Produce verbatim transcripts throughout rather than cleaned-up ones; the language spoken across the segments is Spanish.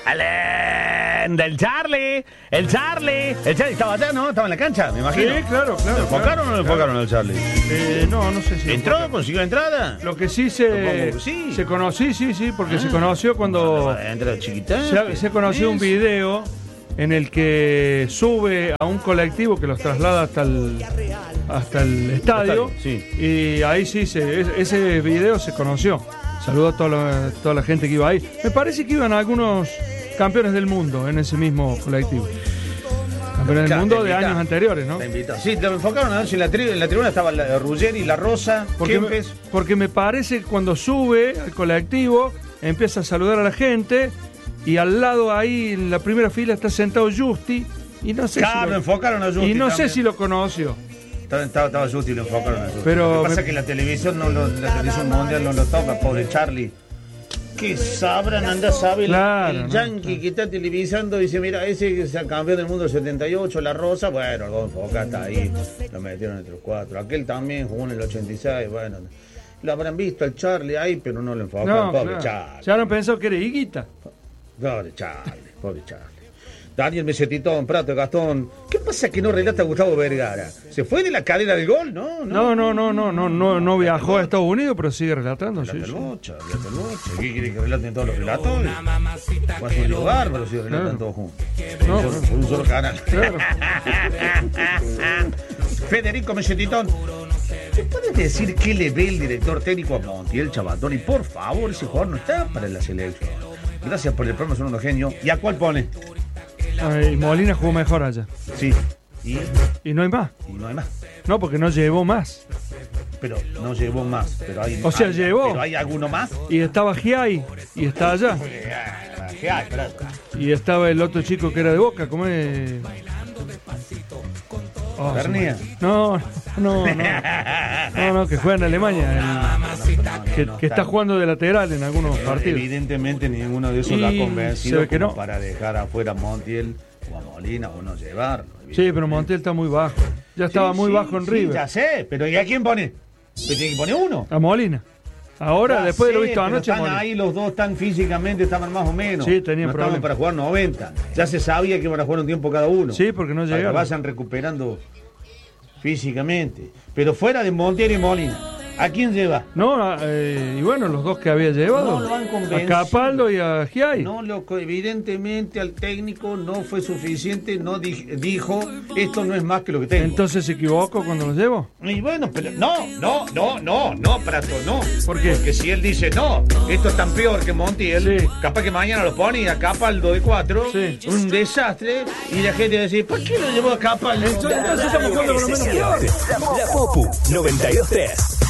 Alén, del Charlie, el Charlie. El Charlie estaba allá, ¿no? Estaba en la cancha, me imagino. Sí, claro, claro. ¿Lo enfocaron claro, o no lo claro. enfocaron al Charlie? Eh, no, no sé si. ¿Entró? enfocaron. ¿Consiguió entrada? Lo que sí se. Supongo que sí. Se conoció, sí, sí, sí, porque Ah. se conoció cuando. Entra chiquita. Se, se conoció un video en el que sube a un colectivo que los traslada hasta el hasta el estadio, Sí. y ahí sí se, ese video se conoció. Saludo a toda la, toda la gente que iba ahí. Me parece que iban algunos campeones del mundo en ese mismo colectivo. Campeones del Claro, mundo te de invita. años anteriores, ¿no? Te invito. Sí, te lo enfocaron a ver si en la, tri- en la tribuna estaba la Ruggeri, la Rosa, Porque me, Kempes. porque me parece que cuando sube al colectivo empieza a saludar a la gente y al lado ahí en la primera fila está sentado Justi y no sé Claro, si lo lo, enfocaron a Justi y no sé también. si lo conoció. Estaba, estaba, estaba Justi y lo enfocaron a Justi. Pero lo que pasa me- es que la televisión, no lo, la televisión mundial no lo toca, pobre Charlie. Que sabrán, anda, sabe el- Claro, el ¿no? yankee Claro. que está televisando, dice, mira, ese es el campeón del mundo del setenta y ocho, la Rosa, bueno, lo enfoca, está ahí, lo metieron entre los cuatro. Aquel también jugó en el ochenta y seis, bueno, lo habrán visto al Charlie ahí, pero no lo enfocaron, No, pobre claro. Charlie. Ya no pensó que era Higuita. Pobre Charlie, pobre Charlie. Daniel Mesetitón, Prato, Gastón. ¿Qué pasa que no relata Gustavo Vergara? ¿Se fue de la cadena del gol? No, No, no, no, no, no, no, no viajó a Estados Unidos, pero sigue relatando. Sí, Relata el sí. Bocha, relata el Bocha. ¿Qué quiere que relaten todos los relatores? Va a ser un bárbaro si relatan Claro. todos juntos. No, Por un solo- por un solo canal. Claro. Federico Mesetitón. ¿Me puedes decir qué le ve el director técnico a Montiel Chavatoni? Por favor, ese jugador no está para la selección. Gracias por el programa, son unos genios. ¿Y a cuál pone? Ay, Molina jugó mejor allá. Sí. ¿Y? Y no hay más. Y no hay más. No, porque no llevó más. Pero no llevó más. Pero hay, O sea, hay- llevó. Pero hay alguno más. Y estaba Giai, y está allá. ¿Qué hay? Espera. Y estaba el otro chico que era de Boca, ¿cómo es? Oh, Bernía. se me- No, no, no. No, no, que juega en Alemania. el- que, que está jugando de lateral en algunos Pero partidos. evidentemente ninguno de esos Y lo ha se convencido ve que como no. para dejar afuera a Montiel o a Molina o no llevarlo. Sí, pero Montiel está muy bajo. Ya estaba Sí, muy sí, bajo en sí, River. Ya sé, pero ¿y a quién pone? ¿Se tiene que poner uno? A Molina. Ahora, Ya después de lo sé, visto pero anoche, están Molina. ahí los dos tan físicamente, estaban más o menos. Sí, tenían no problemas. estaban para jugar noventa. Ya se sabía que iban a jugar un tiempo cada uno. Sí, porque no Para que llegaron. vayan recuperando físicamente. Pero fuera de Montiel y Molina, ¿a quién lleva? No, eh, y bueno, los dos que había llevado. No lo han a convencido. Capaldo y a Giai. No, loco, evidentemente al técnico no fue suficiente, no di- dijo, esto no es más que lo que tengo. Entonces se equivocó cuando los llevó. Y bueno, pero no, no, no, no, no, Prato, no. ¿Por qué? Porque si él dice, no, esto es tan peor que Montiel, Sí. capaz que mañana lo pone y a Capaldo de cuatro, Sí. un desastre, y la gente va a decir, ¿por qué lo llevó a Capaldo? Entonces estamos jugando con lo menos peor. La Popu noventa y dos punto tres.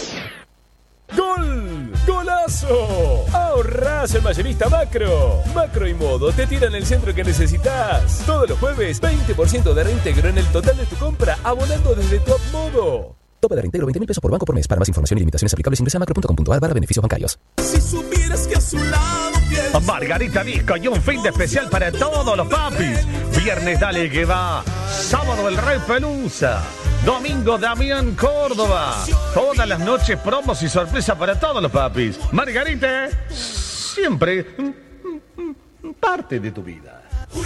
¡Gol! ¡Golazo! Ahorrás el Mayorista Macro. Macro y Modo te tiran el centro que necesitas. Todos los jueves, veinte por ciento de reintegro en el total de tu compra, abonando desde Top Modo. Tope de reintegro veinte mil pesos por banco por mes. Para más información y limitaciones aplicables ingresa a macro punto com punto a r barra beneficios bancarios. Si supieras que a su lado piensas... Margarita Disco y un fin de especial para todos los papis. Viernes Dale que va. Sábado El Rey Pelusa. Domingo Damián Córdoba. Todas las noches promos y sorpresa para todos los papis. Margarita, siempre parte de tu vida.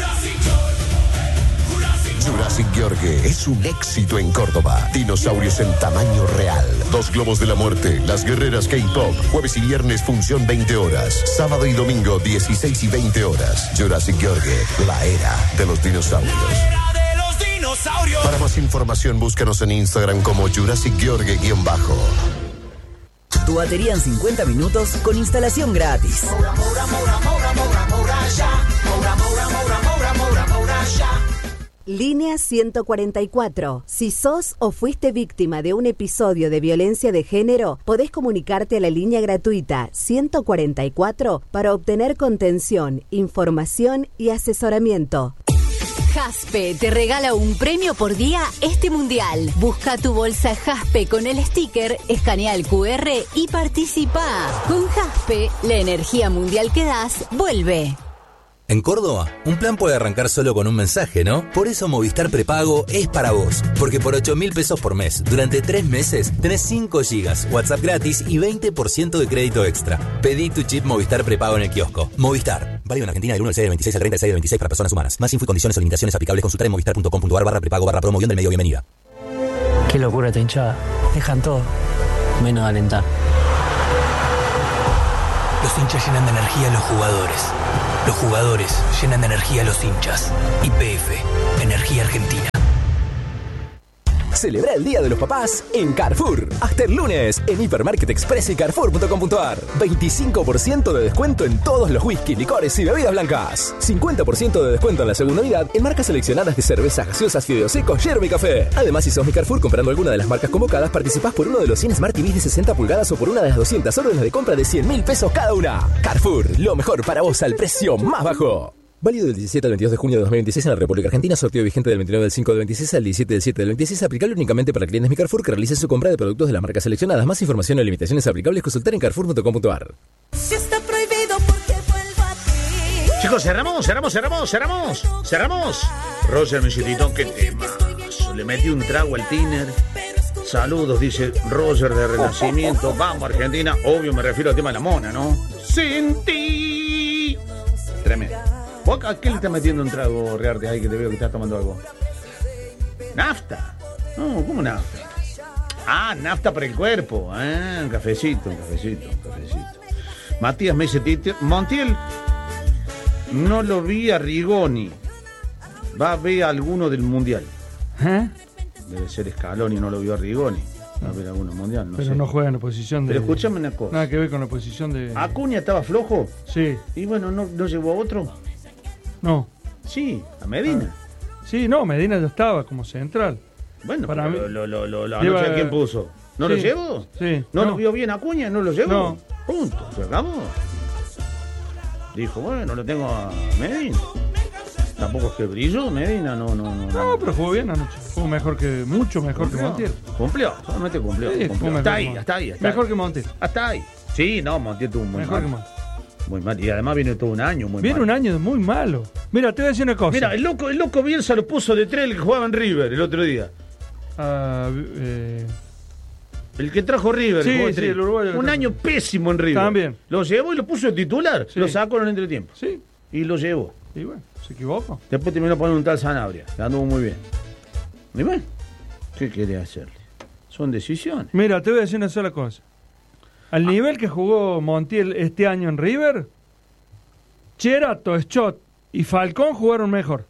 Jurassic Gheorghe es un éxito en Córdoba. Dinosaurios en tamaño real. Dos globos de la muerte. Las guerreras K-pop. Jueves y viernes función veinte horas. Sábado y domingo dieciséis y veinte horas. Jurassic Gheorghe, la era de los dinosaurios. Para más información búscanos en Instagram como Jurassic Gheorghe-bajo. Tu batería en cincuenta minutos con instalación gratis. Línea ciento cuarenta y cuatro. Si sos o fuiste víctima de un episodio de violencia de género, podés comunicarte a la línea gratuita ciento cuarenta y cuatro para obtener contención, información y asesoramiento. Jaspe te regala un premio por día este mundial. Busca tu bolsa Jaspe con el sticker, escanea el cu erre y participa. Con Jaspe, la energía mundial que das vuelve. En Córdoba, un plan puede arrancar solo con un mensaje, ¿no? Por eso Movistar Prepago es para vos. Porque por ocho mil pesos por mes, durante tres meses, tenés cinco gigas, WhatsApp gratis y veinte por ciento de crédito extra. Pedí tu chip Movistar Prepago en el kiosco. Movistar, Válido en Argentina del uno del seis del veintiséis al treinta del seis del veintiséis para personas humanas. Más info y condiciones o limitaciones aplicables consultar en movistar punto com punto ar barra prepago barra promo guión del medio bienvenida. Qué locura esta hinchada. Dejan todo, menos alentar. Los hinchas llenan de energía a los jugadores. Los jugadores llenan de energía a los hinchas. Y P F, Energía Argentina. Celebra el Día de los Papás en Carrefour. Hasta el lunes en Hipermarket Express y carrefour punto com punto ar. veinticinco por ciento de descuento en todos los whisky, licores y bebidas blancas. cincuenta por ciento de descuento en la segunda unidad en marcas seleccionadas de cervezas gaseosas, fideos secos, yerba y café. Además, si sos mi Carrefour comprando alguna de las marcas convocadas, participás por uno de los cien Smart T Vs de sesenta pulgadas o por una de las doscientas órdenes de compra de cien mil pesos cada una. Carrefour, lo mejor para vos al precio más bajo. Válido del diecisiete al veintidós de junio de dos mil veintiséis en la República Argentina. Sorteo vigente del veintinueve del cinco del veintiséis al diecisiete del siete del veintiséis. Aplicable únicamente para clientes Mi Carrefour que realicen su compra de productos de las marcas seleccionadas. Más información o limitaciones aplicables consultar en carrefour punto com punto ar. Si está prohibido porque vuelvo a ti. Chicos, cerramos, cerramos, cerramos, cerramos, cerramos. Roger, mi chiquitón, qué tema. Le metí un trago al tiner. Saludos, dice Roger de Renacimiento. Vamos, Argentina. Obvio, me refiero al tema de la mona, ¿no? Sin ti. Tremendo. ¿Vos a qué le estás metiendo un trago, Rearte, ahí que te veo que estás tomando algo? ¿Nafta? No, ¿cómo nafta? Ah, nafta para el cuerpo. Ah, un cafecito, un cafecito, un cafecito. Matías me dice, Montiel, no lo vi a Rigoni. Va a ver a alguno del Mundial. ¿Eh? Debe ser Scaloni, no lo vio a Rigoni. Va a ver alguno del Mundial, no Pero sé. no juega en la posición de... Pero escúchame una cosa. Nada que ver con la posición de... ¿Acuña estaba flojo? Sí. Y bueno, ¿no, no llevó a otro? No. Sí, a Medina. Ah. Sí, no, Medina ya estaba como central. Bueno, para pero mí... lo, lo, lo, lo, Lleva... anoche, ¿quién puso? ¿No sí. lo llevó? Sí. ¿No, no lo vio bien Acuña? ¿No lo llevó? No. Punto, se acabó. Dijo, bueno, lo tengo a Medina. Tampoco es que brilló Medina, no, no, no. No, no. pero jugó bien anoche. Jugó mejor que, mucho mejor ¿Cumplió? que Montiel. Cumplió, solamente cumplió. Sí, cumplió. Hasta ahí, hasta ahí, hasta Mejor ahí. que Montiel. Hasta ahí. Sí, no, Montiel tuvo un muy Mejor mal. que Montiel. Muy mal. Y además viene todo un año muy Viene mal. un año muy malo. Mira, te voy a decir una cosa. Mira, el loco, el loco Bielsa lo puso de tres el que jugaba en River el otro día. Ah, eh... El que trajo River. Sí, jugó sí, tres. el uruguayo. Un año pésimo en River. También. Lo llevó y lo puso de titular. Sí. Lo sacó en el entretiempo. Sí. Y lo llevó. Y bueno, se equivocó. Después terminó poniendo un tal Sanabria, que anduvo muy bien. Y bueno, ¿qué quería hacerle? Son decisiones. Mira, te voy a decir una sola cosa. Al Ah. nivel que jugó Montiel este año en River, Cherato, Schott y Falcón jugaron mejor.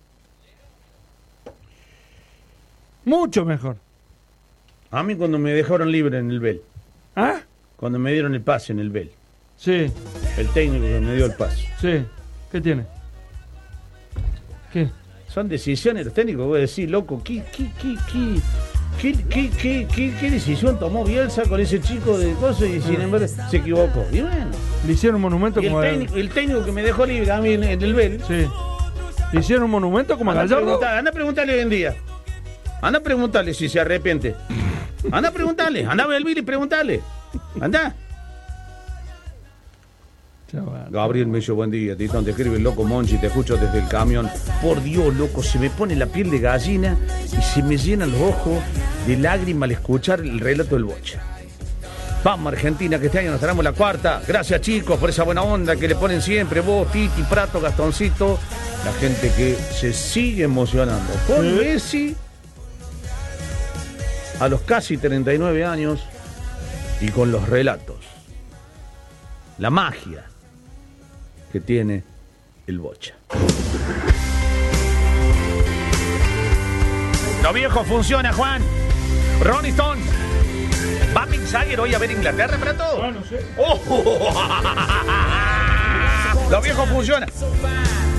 Mucho mejor. A mí cuando me dejaron libre en el Bell. ¿Ah? Cuando me dieron el pase en el Bell. Sí, El técnico que me dio el pase. sí. ¿Qué tiene? ¿Qué? Son decisiones los técnicos. Voy a decir, loco, ¿qué, qué, qué, qué, qué, qué, qué, qué, qué decisión tomó Bielsa con ese chico de cosas y sin embargo se equivocó? Y bueno. Le hicieron un monumento Y el como a... técnico, el técnico que me dejó libre a mí en, en el Bell. Sí. Le hicieron un monumento como a Anda a, Gallardo. preguntar, anda a preguntarle hoy en día. Anda a preguntarle si se arrepiente. Anda a preguntarle. Anda a ver el Billy y preguntarle. Anda. Chaval. Gabriel me dice, buen día, Titón, te escribe el loco Monchi, te escucho desde el camión. Por Dios, loco, se me pone la piel de gallina y se me llenan los ojos de lágrimas al escuchar el relato del Bocha. Vamos, Argentina, que este año nos traemos la cuarta. Gracias, chicos, por esa buena onda que le ponen siempre. Vos, Titi, Prato, Gastoncito. La gente que se sigue emocionando. Con ¿Sí? Messi, a los casi treinta y nueve años, y con los relatos. La magia que tiene el Bocha. Lo viejo funciona, Juan. Ronnie Stone. ¿Va Mick Jagger hoy a ver Inglaterra, Prato? Ah, no sé. Oh. Lo viejo funciona.